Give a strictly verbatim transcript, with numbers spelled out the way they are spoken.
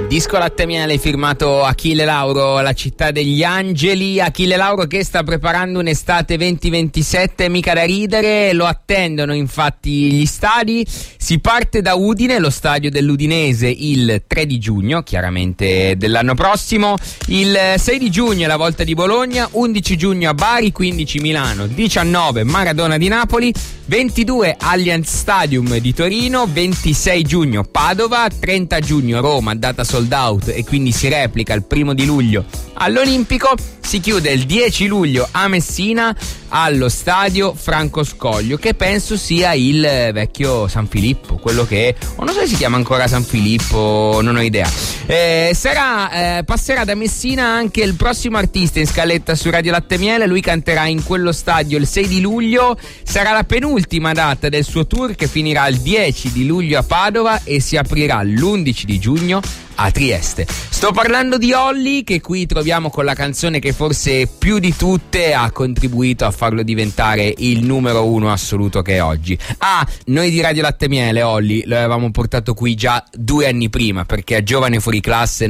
Disco Latte Miele firmato Achille Lauro, La città degli angeli. Achille Lauro che sta preparando un'estate venti ventisette mica da ridere, lo attendono infatti gli stadi. Si parte da Udine, lo stadio dell'Udinese il tre di giugno, chiaramente dell'anno prossimo. Il sei di giugno è la volta di Bologna, undici giugno a Bari, quindici Milano, diciannove Maradona di Napoli, ventidue Allianz Stadium di Torino, ventisei giugno Padova, trenta giugno Roma, data sold out e quindi si replica il primo di luglio all'Olimpico. Si chiude il dieci luglio a Messina allo stadio Franco Scoglio, che penso sia il vecchio San Filippo, quello che o non so se si chiama ancora San Filippo, non ho idea. Eh, sarà, eh, passerà da Messina anche il prossimo artista in scaletta su Radio Latte Miele. Lui canterà in quello stadio il sei di luglio, sarà la penultima data del suo tour che finirà il dieci di luglio a Padova e si aprirà l'undici di giugno a Trieste. Sto parlando di Olly, che qui troviamo con la canzone che forse più di tutte ha contribuito a farlo diventare il numero uno assoluto che è oggi. Ah, noi di Radio Latte Miele Olly lo avevamo portato qui già due anni prima, perché a Giovane Fuori Classe